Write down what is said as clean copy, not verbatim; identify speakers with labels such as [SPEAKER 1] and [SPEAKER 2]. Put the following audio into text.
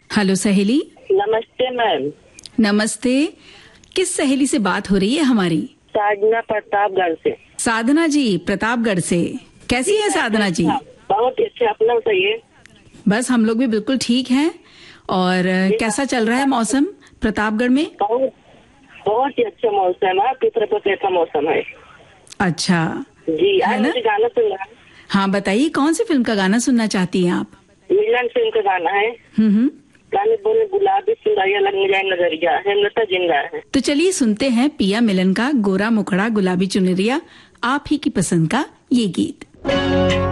[SPEAKER 1] Hello सहेली।
[SPEAKER 2] नमस्ते ma'am.
[SPEAKER 1] नमस्ते। किस सहेली से बात हो रही है हमारी?
[SPEAKER 2] साधना प्रतापगढ़ से।
[SPEAKER 1] साधना जी प्रतापगढ़ से। कैसी है साधना जी?
[SPEAKER 2] बहुत अच्छा, अपना बताइए।
[SPEAKER 1] बस हम लोग भी बिल्कुल ठीक हैं। और कैसा चल रहा है मौसम प्रतापगढ़ में?
[SPEAKER 2] बहुत ही अच्छा मौसम है, पितृपक्ष कैसा मौसम है।
[SPEAKER 1] अच्छा
[SPEAKER 2] जी,
[SPEAKER 1] है
[SPEAKER 2] आज
[SPEAKER 1] ना?
[SPEAKER 2] मुझे गाना सुनना है।
[SPEAKER 1] हाँ बताइए, कौन सी फिल्म का गाना सुनना चाहती हैं आप?
[SPEAKER 2] मिलन फिल्म का गाना है। गाने बोले गुलाबी सुंदरिया लग जाए नजरिया, हेमलता जिंदा है।
[SPEAKER 1] तो चलिए सुनते हैं पिया मिलन का गोरा मुखड़ा गुलाबी चुनरिया, आप ही की पसंद का ये गीत।